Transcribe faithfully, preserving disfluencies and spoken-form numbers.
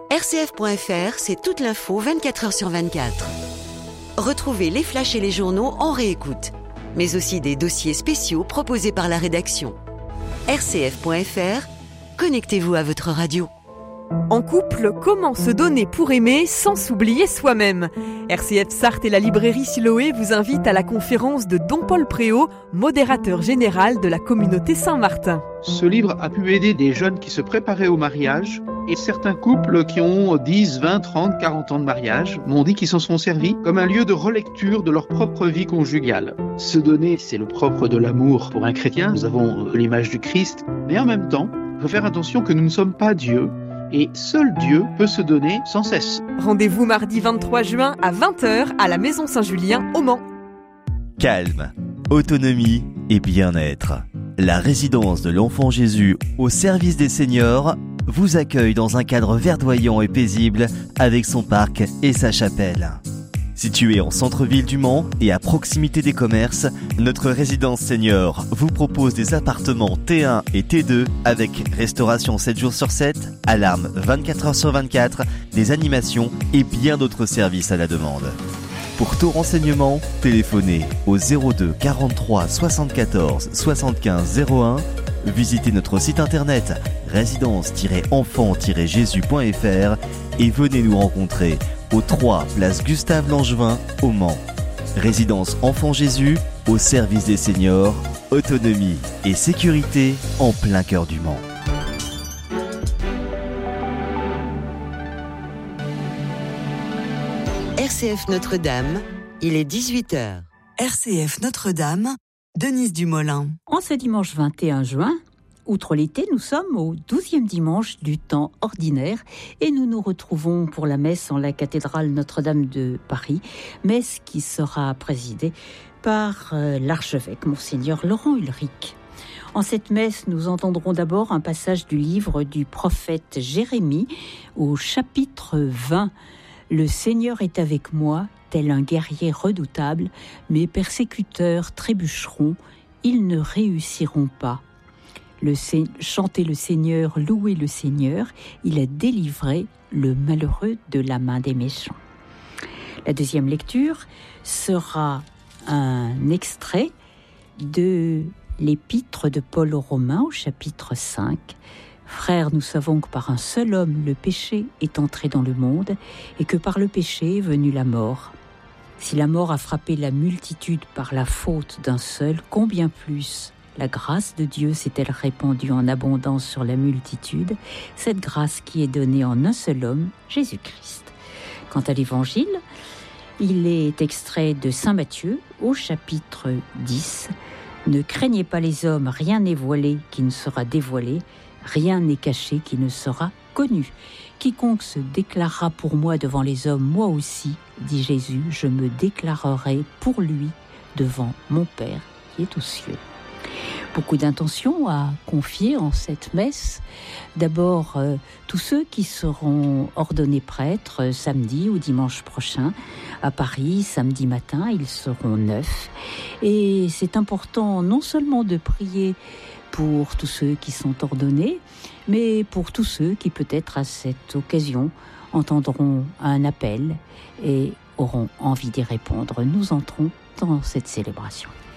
R C F point F R, c'est toute l'info vingt-quatre heures sur vingt-quatre. Retrouvez les flashs et les journaux en réécoute, mais aussi des dossiers spéciaux proposés par la rédaction. R C F point F R, connectez-vous à votre radio. En couple, comment se donner pour aimer sans s'oublier soi-même ? R C F Sarthe et la librairie Siloé vous invitent à la conférence de Don Paul Préau, modérateur général de la communauté Saint-Martin. Ce livre a pu aider des jeunes qui se préparaient au mariage et certains couples qui ont dix, vingt, trente, quarante ans de mariage m'ont dit qu'ils s'en sont servis comme un lieu de relecture de leur propre vie conjugale. Se donner, c'est le propre de l'amour pour un chrétien. Nous avons l'image du Christ, mais en même temps, il faut faire attention que nous ne sommes pas Dieu. Et seul Dieu peut se donner sans cesse. Rendez-vous mardi vingt-trois juin à vingt heures à la Maison Saint-Julien au Mans. Calme, autonomie et bien-être. La résidence de l'Enfant Jésus au service des seniors vous accueille dans un cadre verdoyant et paisible avec son parc et sa chapelle. Située en centre-ville du Mans et à proximité des commerces, notre résidence senior vous propose des appartements T un et T deux avec restauration sept jours sur sept, alarme vingt-quatre heures sur vingt-quatre, des animations et bien d'autres services à la demande. Pour tout renseignement, téléphonez au zéro deux quarante-trois soixante-quatorze soixante-quinze zéro un, visitez notre site internet résidence tiret enfant tiret jésus point F R et venez nous rencontrer au trois place Gustave Langevin au Mans. Résidence Enfant Jésus au service des seniors, autonomie et sécurité en plein cœur du Mans. R C F Notre-Dame, il est dix-huit heures. R C F Notre-Dame, Denise Dumoulin. En ce dimanche vingt et un juin, outre l'été, nous sommes au douzième dimanche du temps ordinaire et nous nous retrouvons pour la messe en la cathédrale Notre-Dame de Paris, messe qui sera présidée par euh, l'archevêque Monseigneur Laurent Ulrich. En cette messe, nous entendrons d'abord un passage du livre du prophète Jérémie au chapitre vingt. Le Seigneur est avec moi, tel un guerrier redoutable, mes persécuteurs trébucheront, ils ne réussiront pas. Le, chantez le Seigneur, louez le Seigneur, il a délivré le malheureux de la main des méchants. La deuxième lecture sera un extrait de l'épître de Paul aux Romains au chapitre cinq. Frères, nous savons que par un seul homme le péché est entré dans le monde et que par le péché est venue la mort. Si la mort a frappé la multitude par la faute d'un seul, combien plus la grâce de Dieu s'est-elle répandue en abondance sur la multitude, cette grâce qui est donnée en un seul homme, Jésus-Christ. Quant à l'Évangile, il est extrait de Saint Matthieu au chapitre dix. Ne craignez pas les hommes, rien n'est voilé qui ne sera dévoilé, rien n'est caché qui ne sera connu. Quiconque se déclarera pour moi devant les hommes, moi aussi, dit Jésus, je me déclarerai pour lui devant mon Père qui est aux cieux. Beaucoup d'intentions à confier en cette messe. D'abord, euh, tous ceux qui seront ordonnés prêtres euh, samedi ou dimanche prochain à Paris, samedi matin, ils seront neuf. Et c'est important non seulement de prier pour tous ceux qui sont ordonnés, mais pour tous ceux qui peut-être à cette occasion entendront un appel et auront envie d'y répondre. Nous entrons dans cette célébration.